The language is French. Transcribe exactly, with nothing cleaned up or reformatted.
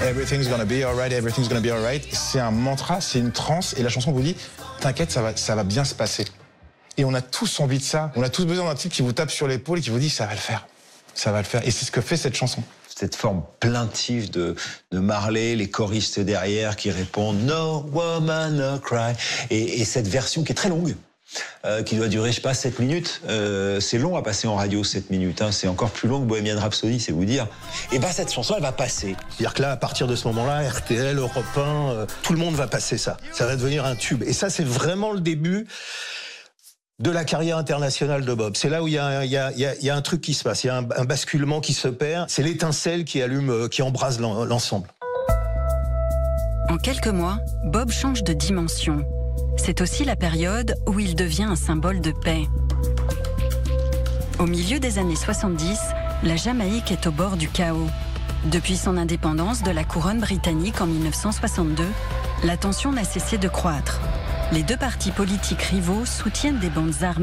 Everything's gonna be alright, everything's gonna be alright. C'est un mantra, c'est une transe, et la chanson vous dit, t'inquiète, ça va, ça va bien se passer. Et on a tous envie de ça. On a tous besoin d'un type qui vous tape sur l'épaule et qui vous dit, ça va le faire. Ça va le faire. Et c'est ce que fait cette chanson. Cette forme plaintive de, de Marley, les choristes derrière qui répondent « No woman, no cry ». Et, et cette version qui est très longue, euh, qui doit durer, je sais pas, sept minutes. Euh, c'est long à passer en radio, sept minutes. Hein. C'est encore plus long que Bohemian Rhapsody, c'est vous dire. Et ben cette chanson, elle va passer. C'est-à-dire que là, à partir de ce moment-là, R T L, Europe un, euh, tout le monde va passer ça. Ça va devenir un tube. Et ça, c'est vraiment le début de la carrière internationale de Bob. C'est là où il y, y, a, y, a, y a un truc qui se passe, il y a un, un basculement qui se perd. C'est l'étincelle qui allume, qui embrase l'ensemble. En quelques mois, Bob change de dimension. C'est aussi la période où il devient un symbole de paix. Au milieu des années soixante-dix, la Jamaïque est au bord du chaos. Depuis son indépendance de la couronne britannique en mille neuf cent soixante-deux, la tension n'a cessé de croître. Les deux partis politiques rivaux soutiennent des bandes armées